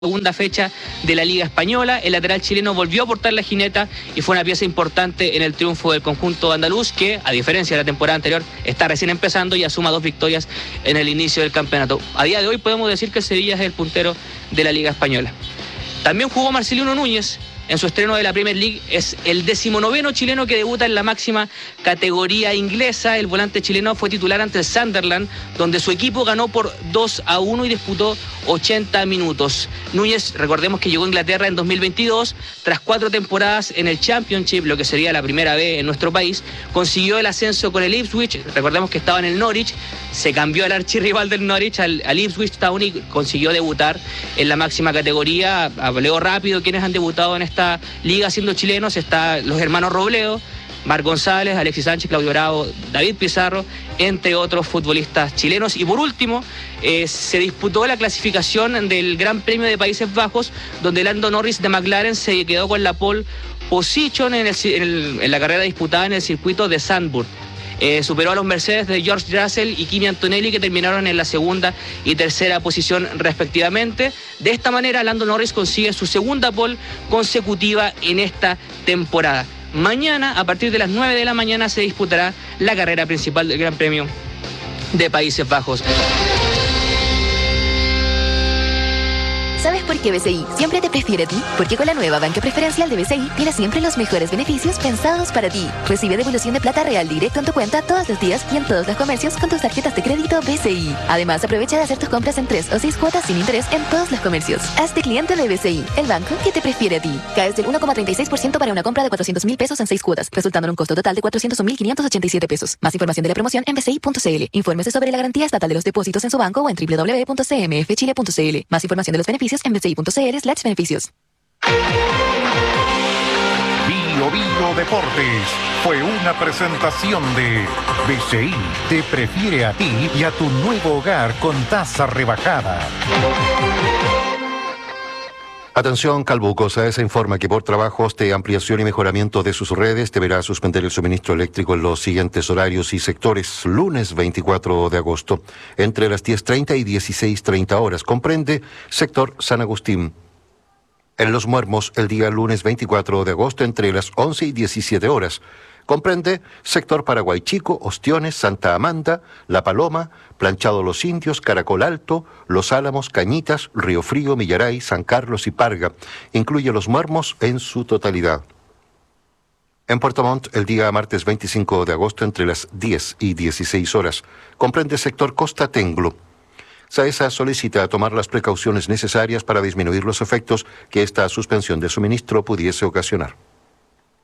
segunda fecha de la Liga Española. El lateral chileno volvió a portar la jineta y fue una pieza importante en el triunfo del conjunto andaluz, que a diferencia de la temporada anterior está recién empezando y asuma 2 victorias en el inicio del campeonato. A día de hoy podemos decir que el Sevilla es el puntero de la Liga Española. También jugó Marcelino Núñez en su estreno de la Premier League. Es el 19º chileno que debuta en la máxima categoría inglesa. El volante chileno fue titular ante el Sunderland, donde su equipo ganó por 2-1 y disputó 80 minutos. Núñez, recordemos que llegó a Inglaterra en 2022, tras 4 temporadas en el Championship, lo que sería la primera vez en nuestro país, consiguió el ascenso con el Ipswich. Recordemos que estaba en el Norwich, se cambió al archirrival del Norwich, al Ipswich Town, y consiguió debutar en la máxima categoría. Hableo rápido quienes han debutado en esta liga siendo chilenos: está los hermanos Robledo, Marc González, Alexis Sánchez, Claudio Bravo, David Pizarro, entre otros futbolistas chilenos. Y por último, se disputó la clasificación del Gran Premio de Países Bajos, donde Lando Norris de McLaren se quedó con la pole position en la carrera disputada en el circuito de Zandvoort. Superó a los Mercedes de George Russell y Kimi Antonelli, que terminaron en la segunda y tercera posición respectivamente. De esta manera, Lando Norris consigue su segunda pole consecutiva en esta temporada. Mañana, a partir de las 9 de la mañana, se disputará la carrera principal del Gran Premio de Países Bajos. ¿Sabes por qué BCI siempre te prefiere a ti? Porque con la nueva banca preferencial de BCI tienes siempre los mejores beneficios pensados para ti. Recibe devolución de plata real directo en tu cuenta todos los días y en todos los comercios con tus tarjetas de crédito BCI. Además, aprovecha de hacer tus compras en 3 o 6 cuotas sin interés en todos los comercios. Hazte cliente de BCI, el banco que te prefiere a ti. Caes del 1,36% para una compra de 400.000 pesos en 6 cuotas, resultando en un costo total de 401.587 pesos. Más información de la promoción en bci.cl. Infórmese sobre la garantía estatal de los depósitos en su banco o en www.cmfchile.cl. Más información de los beneficios en bci.cl/beneficios. Bio Deportes fue una presentación de BCI. Te prefiere a ti y a tu nuevo hogar con tasa rebajada. Atención, Calbuco. SAESA informa que por trabajos de ampliación y mejoramiento de sus redes deberá suspender el suministro eléctrico en los siguientes horarios y sectores. Lunes 24 de agosto, entre las 10:30 y 16:30 horas. Comprende sector San Agustín. En Los Muermos, el día lunes 24 de agosto, entre las 11 y 17 horas. Comprende sector Paraguay Chico, Ostiones, Santa Amanda, La Paloma, Planchado Los Indios, Caracol Alto, Los Álamos, Cañitas, Río Frío, Millaray, San Carlos y Parga. Incluye Los Muermos en su totalidad. En Puerto Montt, el día martes 25 de agosto, entre las 10 y 16 horas. Comprende sector Costa Tenglo. SAESA solicita tomar las precauciones necesarias para disminuir los efectos que esta suspensión de suministro pudiese ocasionar.